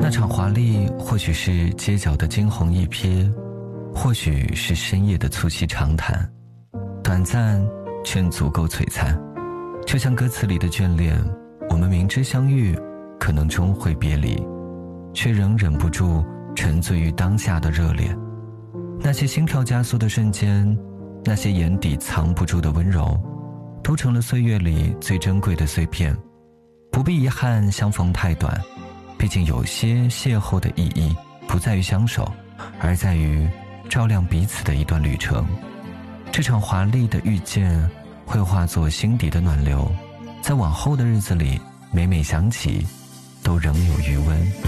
那场华丽或许是街角的惊鸿一瞥，或许是深夜的促膝长谈，短暂却足够璀璨。就像歌词里的眷恋，我们明知相遇可能终会别离，却仍忍不住沉醉于当下的热烈。那些心跳加速的瞬间，那些眼底藏不住的温柔，都成了岁月里最珍贵的碎片。不必遗憾相逢太短，毕竟有些邂逅的意义不在于相守，而在于照亮彼此的一段旅程。这场华丽的遇见会化作心底的暖流，在往后的日子里每每想起都仍有余温。